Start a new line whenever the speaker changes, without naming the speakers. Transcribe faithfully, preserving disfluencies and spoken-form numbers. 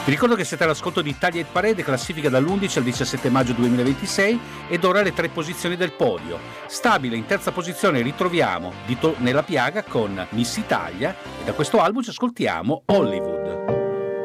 Vi ricordo che siete all'ascolto di Italia Hit Parade, classifica dall'undici al diciassette maggio duemilaventisei, ed ora le tre posizioni del podio. Stabile in terza posizione ritroviamo Dito nella piaga con Miss Italia, e da questo album ci ascoltiamo Hollywood.